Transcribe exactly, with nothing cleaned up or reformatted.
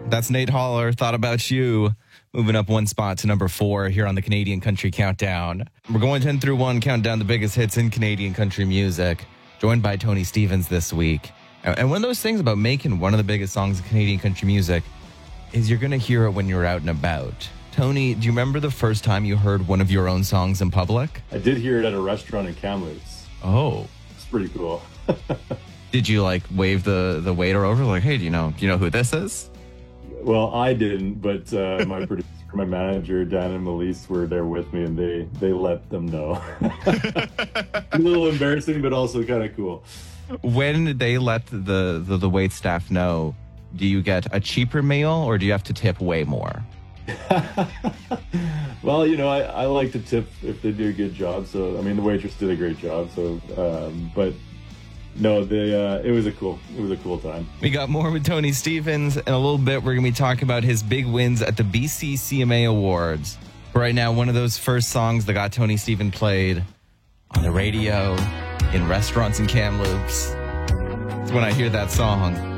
That's Nate Holler, Thought About You. Moving up one spot to number four here on the Canadian Country Countdown. We're going ten through one, counting down the biggest hits in Canadian country music. Joined by Tony Stevens this week. And one of those things about making one of the biggest songs in Canadian country music is you're going to hear it when you're out and about. Tony, do you remember the first time you heard one of your own songs in public? I did hear it at a restaurant in Kamloops. Oh. It's pretty cool. Did you like wave the, the waiter over like, hey, do you know do you know who this is? Well, I didn't, but uh, my producer, my manager, Dan and Melise were there with me, and they they let them know. A little embarrassing, but also kind of cool. When they let the, the, the wait staff know, do you get a cheaper meal or do you have to tip way more? Well, you know, I, I like to tip if they do a good job. So, I mean, the waitress did a great job. So, um, but no, they, uh, it was a cool, it was a cool time. We got more with Tony Stevens. In a little bit, we're going to be talking about his big wins at the B C C M A Awards. Right now, one of those first songs that got Tony Stevens played on the radio, in restaurants in Kamloops. It's when I hear that song.